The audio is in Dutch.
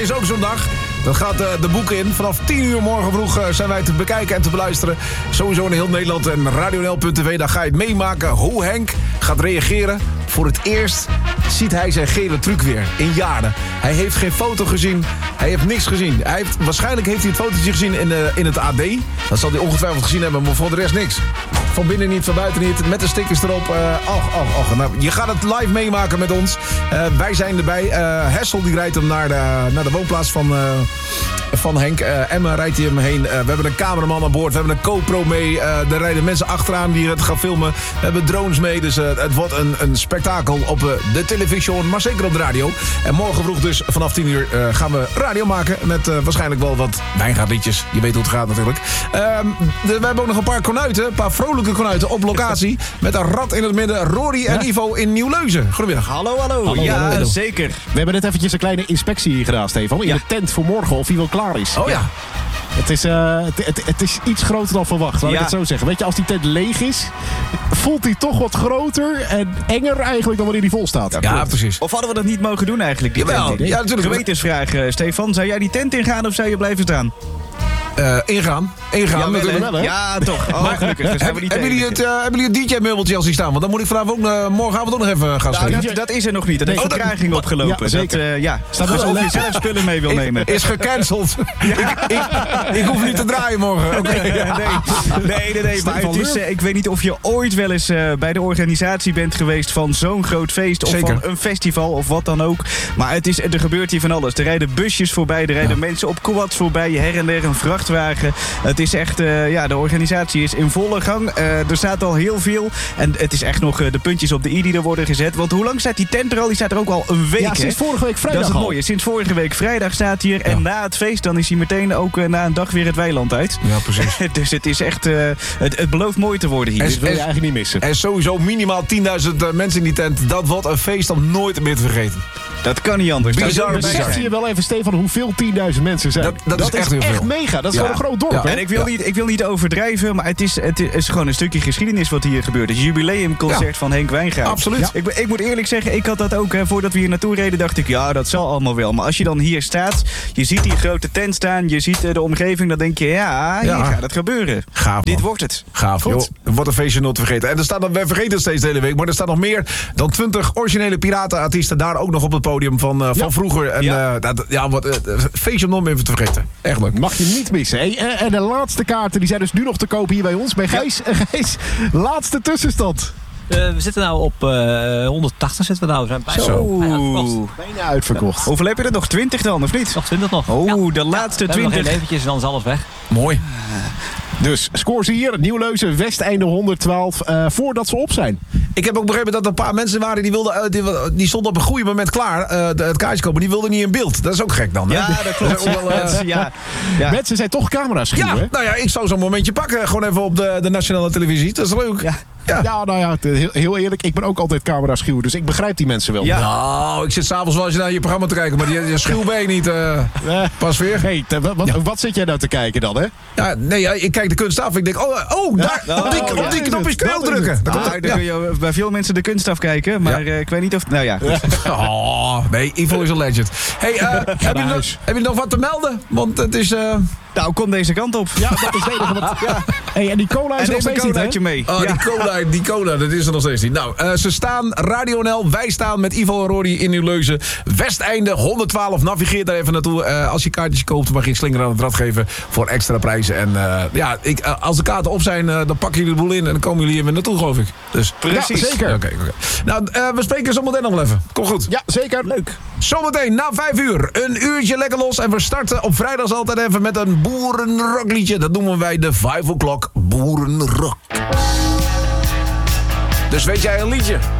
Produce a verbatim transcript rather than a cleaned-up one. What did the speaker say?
is ook zo'n dag. Dat gaat uh, de boeken in. Vanaf tien uur morgen vroeg uh, zijn wij te bekijken en te beluisteren. Sowieso in heel Nederland en radio n l punt t v. Daar ga je het meemaken hoe Henk gaat reageren. Voor het eerst ziet hij zijn gele truc weer in jaren. Hij heeft geen foto gezien. Hij heeft niks gezien. Hij heeft, waarschijnlijk heeft hij het fotootje gezien in, de, in het A D. Dat zal hij ongetwijfeld gezien hebben, maar voor de rest niks. Van binnen niet, van buiten niet. Met de stickers erop. Uh, och, och, och. Nou, je gaat het live meemaken met ons. Uh, wij zijn erbij. Uh, Hessel die rijdt hem naar de, naar de woonplaats van, uh, van Henk. Uh, Emma rijdt hij hem heen. Uh, we hebben een cameraman aan boord. We hebben een GoPro mee. Uh, er rijden mensen achteraan die het gaan filmen. We hebben drones mee. Dus uh, het wordt een, een spektakel op uh, de televisie. Maar zeker op de radio. En morgen vroeg dus vanaf tien uur uh, gaan we radio maken. Met uh, waarschijnlijk wel wat wijngaardliedjes. Je weet hoe het gaat natuurlijk. Uh, de, we hebben ook nog een paar konuiten. Een paar vrolijke konuiten op locatie. Met een rat in het midden. Rory en ja? Ivo in Nieuw-Leuzen. Goedemiddag. Hallo, hallo. hallo ja, hallo. zeker. We hebben net eventjes een kleine inspectie gedaan, Stefan. In ja. de tent voor morgen of hij wel klaar is. Oh ja. ja. Het is, uh, het, het, het is iets groter dan verwacht, laat ja. ik het zo zeggen. Weet je, als die tent leeg is, voelt hij toch wat groter en enger eigenlijk dan wanneer hij vol staat. Ja, ja precies. Of hadden we dat niet mogen doen eigenlijk? Die Jawel, tent? ja, natuurlijk. Gewetensvraag, uh, Stefan. Zou jij die tent ingaan of zou je blijven staan? Uh, ingaan. Ingaan ja, natuurlijk. Wel, hè? Ja, toch. Oh, gelukkig. Dus hebben, hebben, jullie het, uh, hebben jullie het D J-meubeltje al zien staan? Want dan moet ik vanavond ook, uh, morgenavond ook nog even gaan nou, spelen. dat, dat is er nog niet. Dat heeft oh, vertraging dat, opgelopen. Ja, zeker. Dat, uh, ja. Staat dus of je zelf spullen mee wil nemen. Is gecanceld. Ja. ik, ik, ik hoef niet te draaien morgen. Okay. Nee, ja. nee, nee, nee, nee maar het is, uh, ik weet niet of je ooit wel eens uh, bij de organisatie bent geweest van zo'n groot feest. Of zeker. van een festival of wat dan ook. Maar het is, er gebeurt hier van alles. Er rijden busjes voorbij. Er rijden ja. mensen op quads voorbij. Her en der een vrachtwagen. Het is echt... Uh, ja, de organisatie is in volle gang. Uh, er staat al heel veel. En het is echt nog uh, de puntjes op de i die er worden gezet. Want hoe lang staat die tent er al? Die staat er ook al een week. Ja, sinds vorige week vrijdag. Dat is het al. mooie. Sinds vorige week vrijdag staat hier. En ja. na het feest dan is hij meteen ook uh, na een dag weer het weiland uit. Ja, precies. Dus het is echt... Uh, het, het belooft mooi te worden hier. En, dus wil je eigenlijk niet missen. En sowieso minimaal tienduizend uh, mensen in die tent. Dat wordt een feest om nooit meer te vergeten. Dat kan niet anders. Bizar, bizar. Besef je wel even, Stefan, hoeveel tienduizend mensen zijn. Dat, dat, dat is echt, is heel echt veel. mega. Dat is ja. gewoon een groot dorp. Ja. En ik wil, ja. niet, ik wil niet overdrijven, maar het is, het is gewoon een stukje geschiedenis wat hier gebeurt. Het jubileumconcert ja. van Henk Wijngaard. Absoluut. Ja. Ik, ik moet eerlijk zeggen, ik had dat ook. Hè, voordat we hier naartoe reden, dacht ik, ja, dat zal allemaal wel. Maar als je dan hier staat, je ziet die grote tent staan, je ziet de omgeving, dan denk je, ja, hier ja. gaat het gebeuren. Gaaf, Dit wordt het. Gaaf, joh. Wat een feestje nooit te vergeten. En er staat, we vergeten het steeds de hele week, maar er staan nog meer dan twintig originele piratenartiesten daar ook nog op het podium van, uh, van ja. vroeger. En ja, uh, dat, ja wat, uh, feestje om nooit meer te vergeten. Echt leuk. Mag je niet missen. Hey, en, en de laatste kaarten die zijn dus nu nog te koop hier bij ons, bij Gijs. Ja. Gijs, laatste tussenstand. Uh, we zitten nou op uh, honderdtachtig zitten we nou. We zijn bijna, Zo. bijna uitverkocht. Bijna uitverkocht. Ja. Hoeveel heb je er nog? twintig dan, of niet? Nog twintig nog. Oh, ja. de laatste ja, twintig. Nog eventjes, dan is alles weg. Mooi. Dus scores hier, Nieuw-Leuzen, Westeinde honderdtwaalf, uh, voordat ze op zijn. Ik heb ook begrepen dat er een paar mensen waren die wilden, uh, die, die stonden op een goede moment klaar, uh, de, het kaartje kopen, die wilden niet in beeld. Dat is ook gek dan, hè? Ja, dat klopt. Dat wel, uh, ja. Ja. Mensen zijn toch camera's schuw, ja, hè? nou ja, ik zou zo'n momentje pakken, gewoon even op de, de nationale televisie. Dat is leuk. Ja. Ja. ja, nou ja, heel, heel eerlijk, ik ben ook altijd camera schuw, dus ik begrijp die mensen wel. Ja. Nou, ik zit s'avonds wel eens naar je programma te kijken, maar die, die schuw ben je niet. Uh, eh. Pas weer. Hey, te, wat, ja. wat zit jij nou te kijken dan, hè? Ja, nee, ja, ik kijk de kunst af. Ik denk, oh, oh daar, ja. op die, oh, op die ja, knop is speel drukken. Dan, ah, dan kun je bij veel mensen de kunst afkijken, maar ja. uh, ik weet niet of... Nou ja, goed. Oh, nee, Ivo is een legend. Hey, uh, heb, je nog, heb je nog wat te melden? Want het is... Uh... Nou, kom deze kant op. Ja, dat is het enige wat... Ja. Hey, en die cola is er nog steeds niet, hè? mee. Oh, ja. die, cola, die cola, dat is er nog steeds niet. Nou, uh, ze staan, Radio N L, wij staan met Ivo en Rory in Nieuw-Leuzen. Westeinde, honderdtwaalf, navigeer daar even naartoe. Uh, als je kaartjes koopt, mag je een slinger aan het rad geven voor extra prijzen. En uh, ja, ik, uh, als de kaarten op zijn, uh, dan pakken jullie de boel in en dan komen jullie hier weer naartoe, geloof ik. Dus, precies. Ja, zeker. Oké, okay, okay. Nou, uh, we spreken zometeen nog wel even. Kom goed. Ja, zeker. Leuk. Zometeen, na vijf uur, een uurtje lekker los. En we starten op vrijdag altijd even met een boerenrockliedje. Dat noemen wij de vijf o'clock boerenrock. Dus weet jij een liedje?